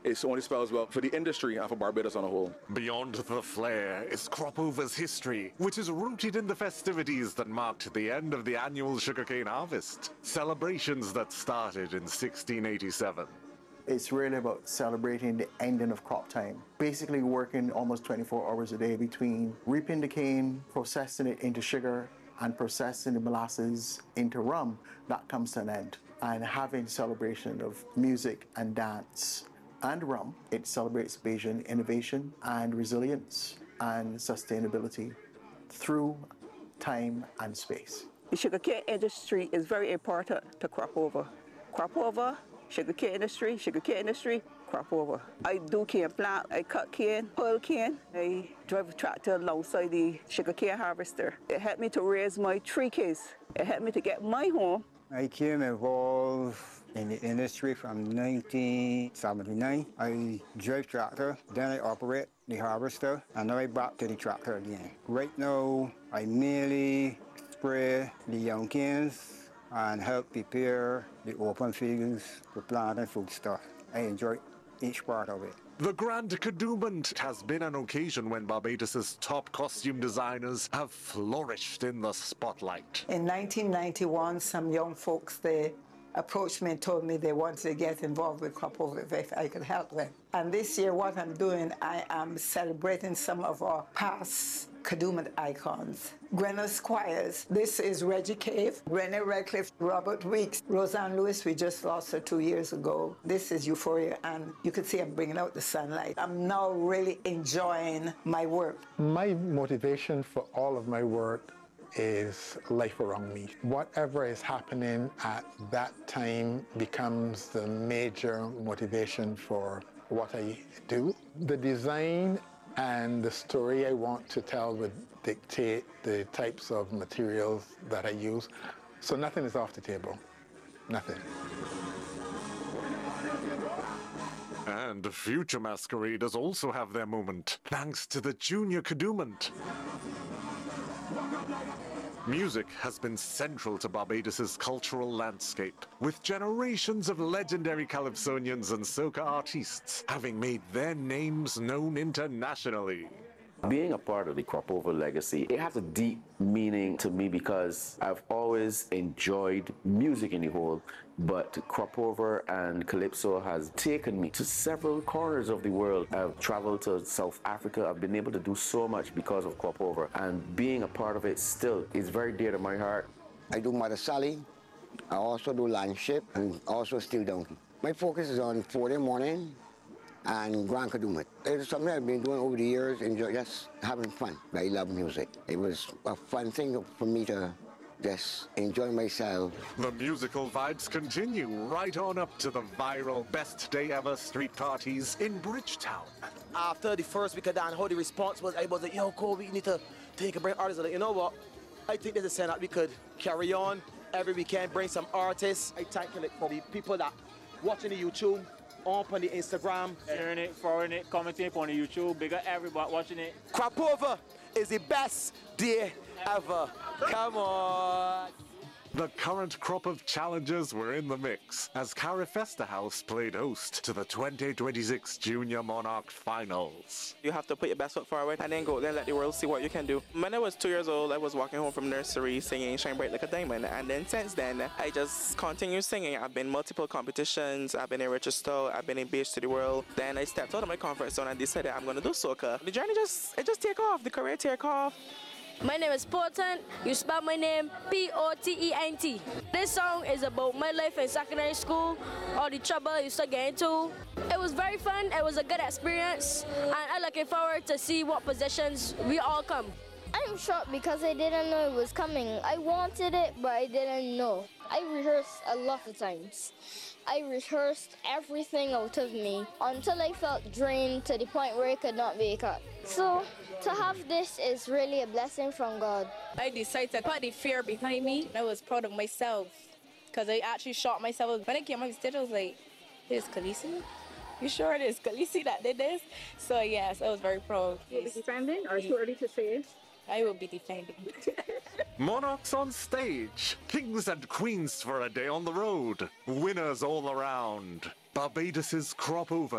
it only spells well for the industry and for Barbados on a whole. Beyond the flair is Cropover's history, which is rooted in the festivities that marked the end of the annual sugarcane harvest, celebrations that started in 1687. It's really about celebrating the ending of crop time. Basically working almost 24 hours a day between reaping the cane, processing it into sugar, and processing the molasses into rum. That comes to an end. And having celebration of music and dance and rum, it celebrates Bajan innovation and resilience and sustainability through time and space. The sugarcane industry is very important to Cropover. Cropover, sugarcane industry, Cropover. I do cane plant, I cut cane, pull cane, I drive a tractor alongside the sugarcane harvester. It helped me to raise my 3 kids. It helped me to get my home. I came involved in the industry from 1979. I drive tractor, then I operate the harvester, and now I back to the tractor again. Right now, I merely spray the young canes and help prepare the open fields for planting food stuff. I enjoy each part of it. The Grand Kadooment has been an occasion when Barbados's top costume designers have flourished in the spotlight. In 1991, some young folks, they approached me and told me they wanted to get involved with Cropover if I could help them. And this year, what I'm doing, I am celebrating some of our past Kadooment icons. Grenell Squires, this is Reggie Cave, Renee Redcliffe, Robert Weeks, Roseanne Lewis, we just lost her 2 years ago. This is Euphoria, and you can see I'm bringing out the sunlight. I'm now really enjoying my work. My motivation for all of my work is life around me. Whatever is happening at that time becomes the major motivation for what I do. The design and the story I want to tell would dictate the types of materials that I use. So nothing is off the table. Nothing. And future masqueraders also have their moment, thanks to the Junior Kadooment. Music has been central to Barbados's cultural landscape, with generations of legendary Calypsonians and soca artists having made their names known internationally. Being a part of the Cropover legacy, it has a deep meaning to me because I've always enjoyed music in the whole, but Cropover and Calypso has taken me to several corners of the world. I've traveled to South Africa. I've been able to do so much because of Cropover, and being a part of it still is very dear to my heart. I do Mother Sally, I also do Landship, and also Steel Donkey. My focus is on 4 in the morning and Grand Kadooment. It's something I've been doing over the years, enjoy just having fun. I love music. It was a fun thing for me to just enjoy myself. The musical vibes continue right on up to the viral Best Day Ever street parties in Bridgetown. After the first week of Dan, how the response was, I was like, yo, Cole, we need to take a break artists. Like, you know what? I think there's a sign that we could carry on every weekend, bring some artists. I thank you for the people that watching the YouTube, on the Instagram. Sharing it, following it, commenting on the YouTube. Big up everybody watching it. Cropover is the best day ever. Come on. The current crop of challengers were in the mix as Carifesta House played host to the 2026 Junior Monarch Finals. You have to put your best foot forward and then go there and let the world see what you can do. When I was 2 years old, I was walking home from nursery singing Shine Bright Like a Diamond, and then since then, I just continue singing. I've been multiple competitions, I've been in Rochester, I've been in Beach to the World. Then I stepped out of my comfort zone and decided I'm going to do soca. The journey just take off, the career take off. My name is Potent. You spell my name P-O-T-E-N-T. This song is about my life in secondary school, all the trouble I used to get into. It was very fun. It was a good experience, and I'm looking forward to see what positions we all come. I'm shocked because I didn't know it was coming. I wanted it, but I didn't know. I rehearsed a lot of times. I rehearsed everything out of me until I felt drained to the point where I could not wake up. So to have this is really a blessing from God. I decided to put the fear behind me. I was proud of myself because I actually shot myself. When I came on stage, I was like, "This is Khaleesi? You sure it is Khaleesi that did this?" So yes, I was very proud. Will you be defending, or too early to say? I will be defending. Monarchs on stage, kings and queens for a day on the road, winners all around. Barbados's Cropover